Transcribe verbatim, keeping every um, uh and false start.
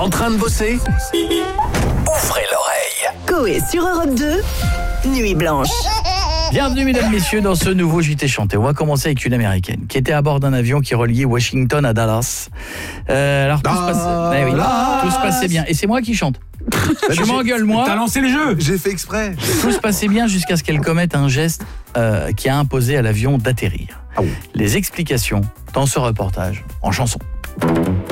En train de bosser? Ouvrez l'oreille. Coé sur Europe deux, Nuit Blanche. Bienvenue mesdames, messieurs dans ce nouveau J T chanté. On va commencer avec une américaine qui était à bord d'un avion qui reliait Washington à Dallas. Euh, alors tout se, passe... eh oui, tout se passait bien. Et c'est moi qui chante. Je m'engueule moi. T'as lancé le jeu. J'ai fait exprès. Tout se passait bien jusqu'à ce qu'elle commette un geste euh, qui a imposé à l'avion d'atterrir. Ah oui. Les explications dans ce reportage en chanson.